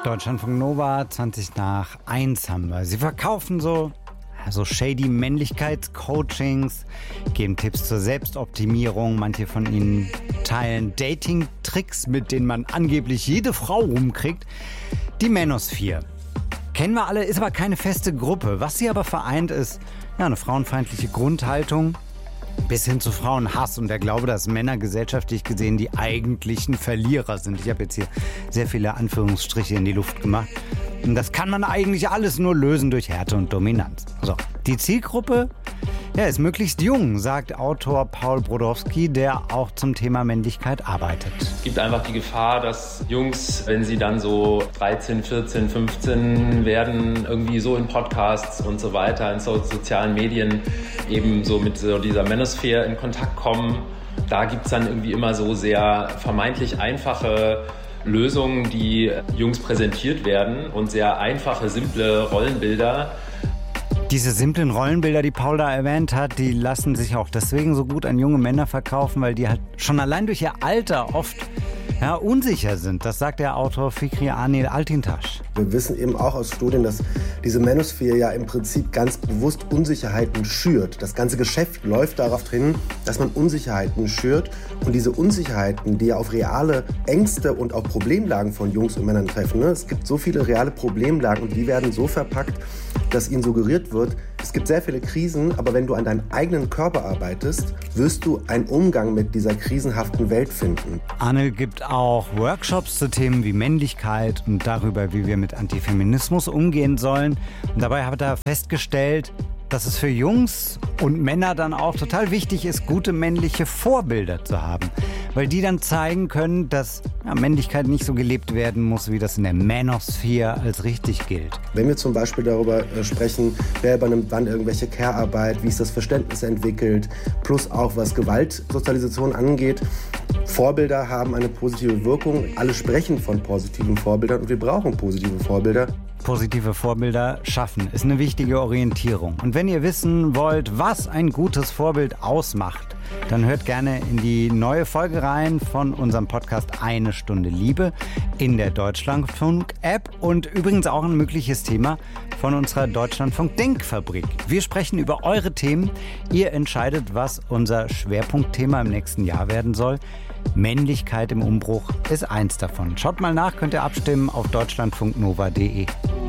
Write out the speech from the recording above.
Deutschlandfunk Nova, 20:01 haben wir. Sie verkaufen so shady Männlichkeitscoachings, geben Tipps zur Selbstoptimierung. Manche von ihnen teilen Dating-Tricks, mit denen man angeblich jede Frau rumkriegt. Die Manosphere. Kennen wir alle, ist aber keine feste Gruppe. Was sie aber vereint ist, eine frauenfeindliche Grundhaltung bis hin zu Frauenhass und der Glaube, dass Männer gesellschaftlich gesehen die eigentlichen Verlierer sind. Ich habe jetzt hier sehr viele Anführungsstriche in die Luft gemacht. Und das kann man eigentlich alles nur lösen durch Härte und Dominanz. So, die Zielgruppe ist möglichst jung, sagt Autor Paul Brodowski, der auch zum Thema Männlichkeit arbeitet. Es gibt einfach die Gefahr, dass Jungs, wenn sie dann so 13, 14, 15 werden, irgendwie so in Podcasts und so weiter, in sozialen Medien eben so mit so dieser Manosphere in Kontakt kommen. Da gibt es dann irgendwie immer so sehr vermeintlich einfache Lösungen, die Jungs präsentiert werden und sehr einfache, simple Rollenbilder. Diese simplen Rollenbilder, die Paul da erwähnt hat, die lassen sich auch deswegen so gut an junge Männer verkaufen, weil die halt schon allein durch ihr Alter oft unsicher sind. Das sagt der Autor Fikri Anil Altintasch. Wir wissen eben auch aus Studien, dass diese Manosphere ja im Prinzip ganz bewusst Unsicherheiten schürt. Das ganze Geschäft läuft darauf hin, dass man Unsicherheiten schürt. Und diese Unsicherheiten, die ja auf reale Ängste und auch Problemlagen von Jungs und Männern treffen. Es gibt so viele reale Problemlagen und die werden so verpackt, dass ihnen suggeriert wird, es gibt sehr viele Krisen, aber wenn du an deinem eigenen Körper arbeitest, wirst du einen Umgang mit dieser krisenhaften Welt finden. Anil gibt auch Workshops zu Themen wie Männlichkeit und darüber, wie wir mit Antifeminismus umgehen sollen. Und dabei hat er festgestellt, dass es für Jungs und Männer dann auch total wichtig ist, gute männliche Vorbilder zu haben. Weil die dann zeigen können, dass Männlichkeit nicht so gelebt werden muss, wie das in der Manosphere als richtig gilt. Wenn wir zum Beispiel darüber sprechen, wer übernimmt wann irgendwelche Care-Arbeit, wie ist das Verständnis entwickelt, plus auch was Gewaltsozialisation angeht. Vorbilder haben eine positive Wirkung. Alle sprechen von positiven Vorbildern und wir brauchen positive Vorbilder. Positive Vorbilder schaffen ist eine wichtige Orientierung. Und wenn ihr wissen wollt, was ein gutes Vorbild ausmacht, dann hört gerne in die neue Folge rein von unserem Podcast Eine Stunde Liebe in der Deutschlandfunk-App und übrigens auch ein mögliches Thema von unserer Deutschlandfunk-Denkfabrik. Wir sprechen über eure Themen. Ihr entscheidet, was unser Schwerpunktthema im nächsten Jahr werden soll. Männlichkeit im Umbruch ist eins davon. Schaut mal nach, könnt ihr abstimmen auf deutschlandfunknova.de.